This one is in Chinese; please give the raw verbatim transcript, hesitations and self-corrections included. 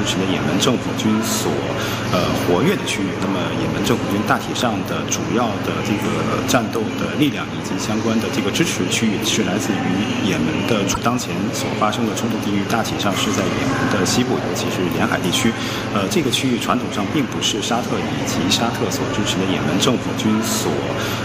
持的也门政府军所呃活跃的区域。那么也门政府军大体上的主要的这个战斗的力量以及相关的这个支持区域是来自于也门的当前所发生的冲突地域，大体上是在也门的西部，尤其是沿海地区。呃，这个区域传统上并不是沙特以及沙特所支持的也门政府军所